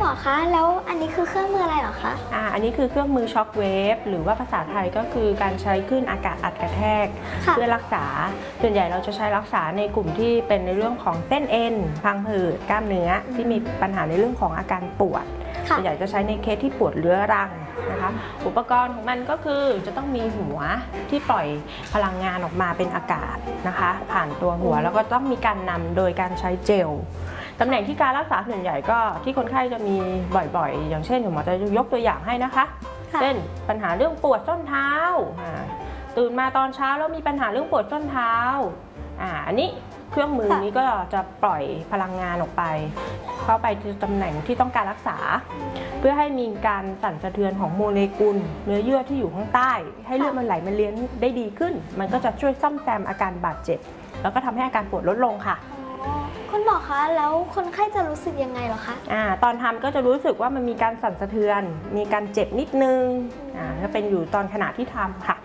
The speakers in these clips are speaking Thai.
อคะแล้วอันนี้คือเครื่องมืออะไรเหรอคะอันนี้คือเครื่องมือช็อคเวฟหรือว่าภาษาไทยก็คือการใช้คลื่นอากาศอัดกระแทกเพื่อรักษาส่วนใหญ่เราจะใช้รักษาในกลุ่มที่เป็นในเรื่องของเส้นเอ็นพังผืดกล้ามเนื้อที่มีปัญหาในเรื่องของอาการปวดส่วนใหญ่จะใช้ในเคสที่ปวดเรื้อรังนะคะอุปกรณ์ของมันก็คือจะต้องมีหัวที่ปล่อยพลังงานออกมาเป็นอากาศนะคะผ่านตัวหัวแล้วก็ต้องมีการนำโดยการใช้เจลตำแหน่งที่การรักษาส่วนใหญ่ก็ที่คนไข้จะมีบ่อยๆอย่างเช่นหมอจะยกตัวอย่างให้นะคะเช่นปัญหาเรื่องปวดส้นเท้าตื่นมาตอนเช้าแล้วมีปัญหาเรื่องปวดส้นเท้าอันนี้เครื่องมือนี้ก็จะปล่อยพลังงานออกไปเข้าไปที่ตำแหน่งที่ต้องการรักษาเพื่อให้มีการสั่นสะเทือนของโมเลกุลเนื้อเยื่อที่อยู่ข้างใต้ให้เลือดมันไหลมาเลี้ยงได้ดีขึ้นมันก็จะช่วยซ่อมแซมอาการบาดเจ็บแล้วก็ทำให้อาการปวดลดลงค่ะคุณหมอคะแล้วคนไข้จะรู้สึกยังไงเหรอคะตอนทำก็จะรู้สึกว่ามันมีการสั่นสะเทือนมีการเจ็บนิดนึงจะเป็นอยู่ตอนขณะที่ทำค่ะ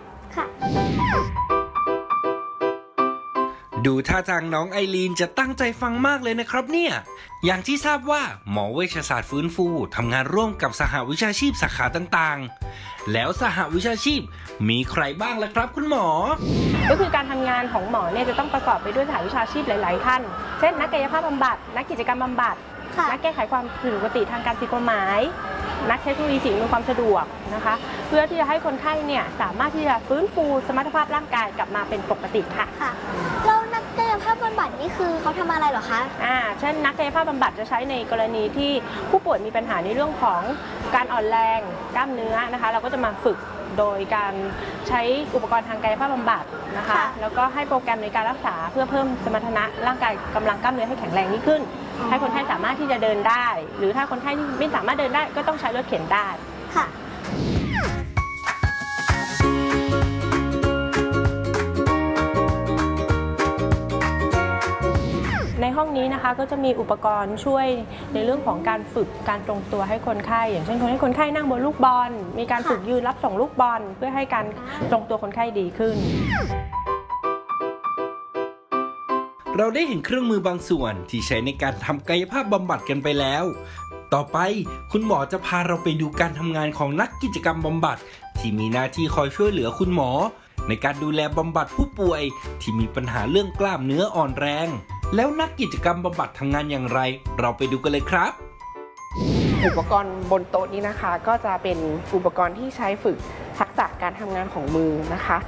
ดูท่าทางน้องไอรีนจะตั้งใจฟังมากเลยนะครับเนี่ยอย่างที่ทราบว่าหมอเวชศาสตร์ฟื้นฟูทำงานร่วมกับสหวิชาชีพสาขาต่างๆแล้วสหวิชาชีพมีใครบ้างล่ะครับคุณหมอก็คือการทำงานของหมอเนี่ยจะต้องประกอบไปด้วยสหวิชาชีพหลายๆท่านเช่นนักกายภาพบำบัดนักกิจกรรมบำบัดนักแก้ไขความผิดปกติทางการผิดกฎหมายนักเทคโนโลยีสิ่งอำนวยความสะดวกนะคะเพื่อที่จะให้คนไข้เนี่ยสามารถที่จะฟื้นฟูสมรรถภาพร่างกายกลับมาเป็นปกติค่ะแล้วนักกายภาพบำบัดนี่คือเขาทำอะไรเหรอคะเช่นนักกายภาพบำบัดจะใช้ในกรณีที่ผู้ป่วยมีปัญหาในเรื่องของการอ่อนแรงกล้ามเนื้อนะคะเราก็จะมาฝึกโดยการใช้อุปกรณ์ทางกายภาพบำบัดนะคะแล้วก็ให้โปรแกรมในการรักษาเพื่อเพิ่มสมรรถนะร่างกายกำลังกล้ามเนื้อให้แข็งแรงยิ่งขึ้นให้คนไข้สามารถที่จะเดินได้หรือถ้าคนไข้ที่ไม่สามารถเดินได้ก็ต้องใช้รถเข็นได้ค่ะในห้องนี้นะคะก็จะมีอุปกรณ์ช่วยในเรื่องของการฝึกการตรงตัวให้คนไข้อย่างเช่นให้คนไข้นั่งบนลูกบอลมีการฝึกยืนรับส่งลูกบอลเพื่อให้การตรงตัวคนไข้ดีขึ้นเราได้เห็นเครื่องมือบางส่วนที่ใช้ในการทำกายภาพบำบัดกันไปแล้วต่อไปคุณหมอจะพาเราไปดูการทำงานของนักกิจกรรมบำบัดที่มีหน้าที่คอยช่วยเหลือคุณหมอในการดูแลบำบัดผู้ป่วยที่มีปัญหาเรื่องกล้ามเนื้ออ่อนแรงแล้วนักกิจกรรมบำบัดทำงานอย่างไรเราไปดูกันเลยครับอุปกรณ์บนโต๊ะนี้นะคะก็จะเป็นอุปกรณ์ที่ใช้ฝึกทักษะการทำงานของมือนะคะ